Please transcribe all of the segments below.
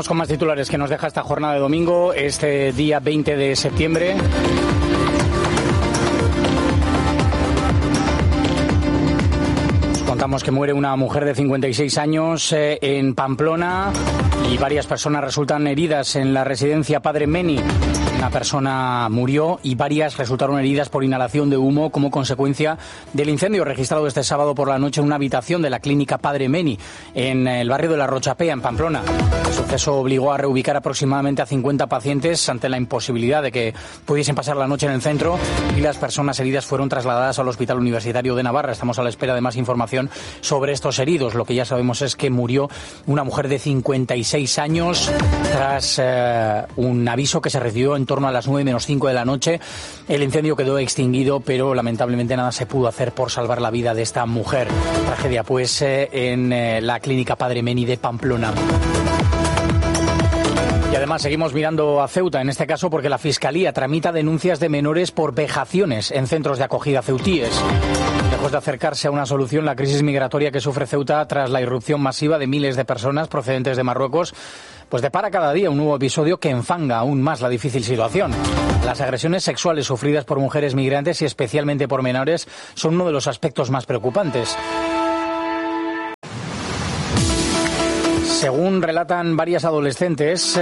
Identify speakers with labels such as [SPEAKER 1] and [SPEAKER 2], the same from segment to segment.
[SPEAKER 1] Vamos con más titulares que nos deja esta jornada de domingo, este día 20 de septiembre. Contamos que muere una mujer de 56 años en Pamplona y varias personas resultan heridas en la residencia Padre Meni. Una persona murió y varias resultaron heridas por inhalación de humo como consecuencia del incendio registrado este sábado por la noche en una habitación de la clínica Padre Meni en el barrio de la Rochapea, en Pamplona. El suceso obligó a reubicar aproximadamente a 50 pacientes ante la imposibilidad de que pudiesen pasar la noche en el centro y las personas heridas fueron trasladadas al Hospital Universitario de Navarra. Estamos a la espera de más información sobre estos heridos. Lo que ya sabemos es que murió una mujer de 56 años tras un aviso que se recibió en torno a las 9:05 de la noche. El incendio quedó extinguido, pero lamentablemente nada se pudo hacer por salvar la vida de esta mujer. Tragedia pues en la clínica Padre Meni de Pamplona. Y además seguimos mirando a Ceuta, en este caso porque la Fiscalía tramita denuncias de menores por vejaciones en centros de acogida ceutíes. Lejos de acercarse a una solución, la crisis migratoria que sufre Ceuta tras la irrupción masiva de miles de personas procedentes de Marruecos, pues depara cada día un nuevo episodio que enfanga aún más la difícil situación. Las agresiones sexuales sufridas por mujeres migrantes y especialmente por menores son uno de los aspectos más preocupantes. Según relatan varias adolescentes,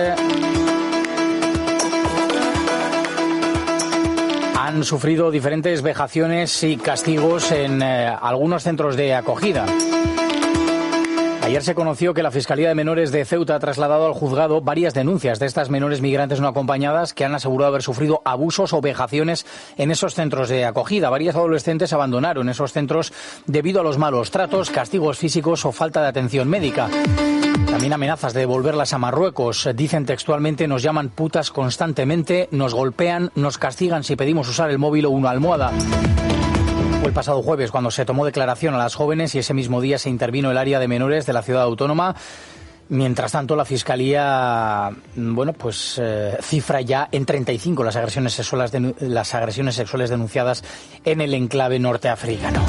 [SPEAKER 1] han sufrido diferentes vejaciones y castigos en algunos centros de acogida. Ayer se conoció que la Fiscalía de Menores de Ceuta ha trasladado al juzgado varias denuncias de estas menores migrantes no acompañadas que han asegurado haber sufrido abusos o vejaciones en esos centros de acogida. Varias adolescentes abandonaron esos centros debido a los malos tratos, castigos físicos o falta de atención médica. También amenazas de devolverlas a Marruecos. Dicen textualmente: nos llaman putas constantemente, nos golpean, nos castigan si pedimos usar el móvil o una almohada. Fue el pasado jueves cuando se tomó declaración a las jóvenes y ese mismo día se intervino el área de menores de la ciudad autónoma. Mientras tanto, la Fiscalía, cifra ya en 35 las agresiones sexuales denunciadas en el enclave norteafricano.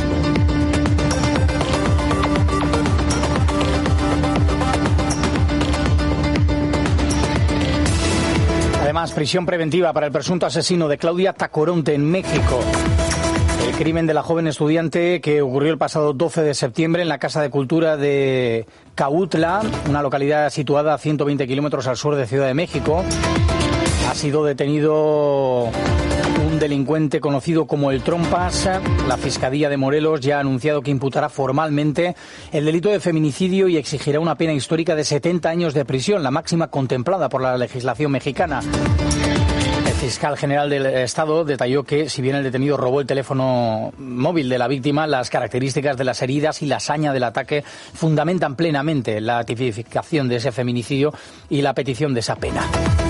[SPEAKER 1] Además, prisión preventiva para el presunto asesino de Claudia Tacoronte en México. El crimen de la joven estudiante que ocurrió el pasado 12 de septiembre en la Casa de Cultura de Cautla, una localidad situada a 120 kilómetros al sur de Ciudad de México. Ha sido detenido un delincuente conocido como el Trompas. La Fiscalía de Morelos ya ha anunciado que imputará formalmente el delito de feminicidio y exigirá una pena histórica de 70 años de prisión, la máxima contemplada por la legislación mexicana. El fiscal general del Estado detalló que, si bien el detenido robó el teléfono móvil de la víctima, las características de las heridas y la hazaña del ataque fundamentan plenamente la tipificación de ese feminicidio y la petición de esa pena.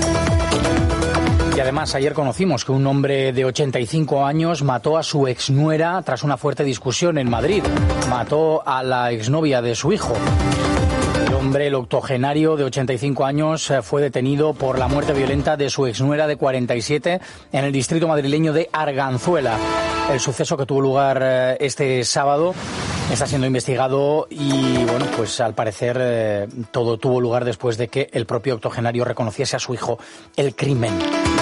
[SPEAKER 1] Y además, ayer conocimos que un hombre de 85 años mató a su exnuera tras una fuerte discusión en Madrid. Mató a la exnovia de su hijo. El hombre, el octogenario de 85 años, fue detenido por la muerte violenta de su exnuera de 47 en el distrito madrileño de Arganzuela. El suceso, que tuvo lugar este sábado, está siendo investigado y, al parecer todo tuvo lugar después de que el propio octogenario reconociese a su hijo el crimen.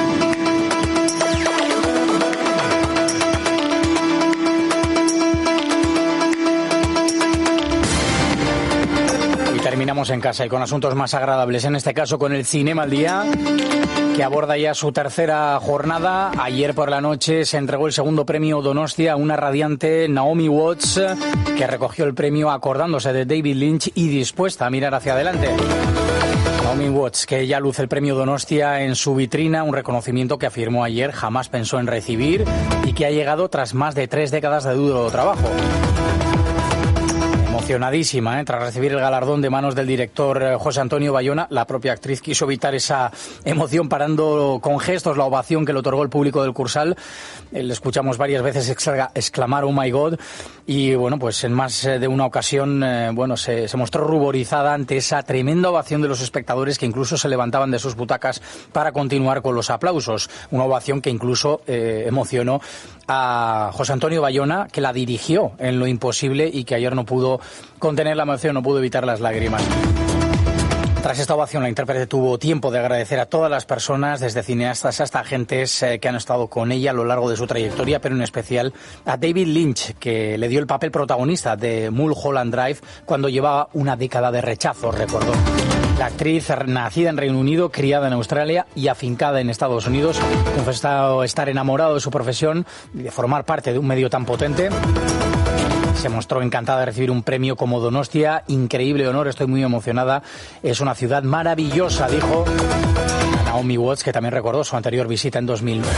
[SPEAKER 1] Terminamos en casa y con asuntos más agradables, en este caso con el Cinema al Día, que aborda ya su tercera jornada. Ayer por la noche se entregó el segundo premio Donostia a una radiante Naomi Watts, que recogió el premio acordándose de David Lynch y dispuesta a mirar hacia adelante. Naomi Watts, que ya luce el premio Donostia en su vitrina, un reconocimiento que afirmó ayer jamás pensó en recibir y que ha llegado tras más de 3 décadas de duro trabajo. Emocionadísima, tras recibir el galardón de manos del director José Antonio Bayona. La propia actriz quiso evitar esa emoción parando con gestos la ovación que le otorgó el público del Cursal. Le escuchamos varias veces exclamar "Oh my God", y en más de una ocasión se mostró ruborizada ante esa tremenda ovación de los espectadores, que incluso se levantaban de sus butacas para continuar con los aplausos. Una ovación que incluso emocionó a José Antonio Bayona, que la dirigió en Lo Imposible y que ayer no pudo contener la emoción, no pudo evitar las lágrimas. Tras esta ovación, la intérprete tuvo tiempo de agradecer a todas las personas, desde cineastas hasta agentes que han estado con ella a lo largo de su trayectoria, pero en especial a David Lynch, que le dio el papel protagonista de Mulholland Drive cuando llevaba una década de rechazo, recordó. La actriz, nacida en Reino Unido, criada en Australia y afincada en Estados Unidos, confesó estar enamorado de su profesión y de formar parte de un medio tan potente. Se mostró encantada de recibir un premio como Donostia. Increíble honor, estoy muy emocionada. Es una ciudad maravillosa, dijo Naomi Watts, que también recordó su anterior visita en 2009.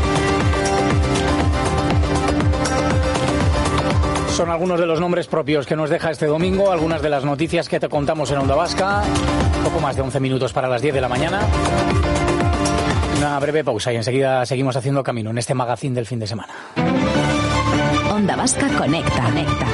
[SPEAKER 1] Son algunos de los nombres propios que nos deja este domingo, algunas de las noticias que te contamos en Onda Vasca. Poco más de 11 minutos para las 10 de la mañana. Una breve pausa y enseguida seguimos haciendo camino en este magazín del fin de semana.
[SPEAKER 2] Onda Vasca Conecta.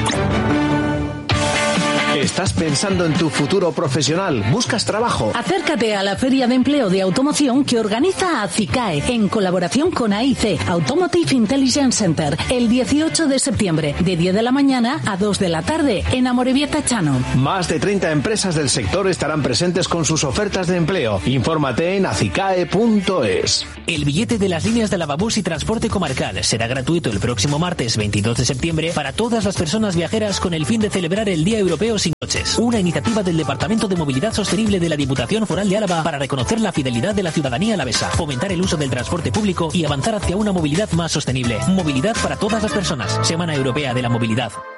[SPEAKER 3] ¿Estás pensando en tu futuro profesional? ¿Buscas trabajo?
[SPEAKER 2] Acércate a la Feria de Empleo de Automoción que organiza ACICAE en colaboración con AIC, Automotive Intelligence Center, el 18 de septiembre, de 10 de la mañana a 2 de la tarde, en Amorebieta Chano.
[SPEAKER 3] Más de 30 empresas del sector estarán presentes con sus ofertas de empleo. Infórmate en acicae.es.
[SPEAKER 4] El billete de las líneas de lavabús y transporte comarcal será gratuito el próximo martes 22 de septiembre para todas las personas viajeras con el fin de celebrar el Día Europeo sin coches. Una iniciativa del Departamento de Movilidad Sostenible de la Diputación Foral de Álava para reconocer la fidelidad de la ciudadanía alavesa, fomentar el uso del transporte público y avanzar hacia una movilidad más sostenible. Movilidad para todas las personas. Semana Europea de la Movilidad.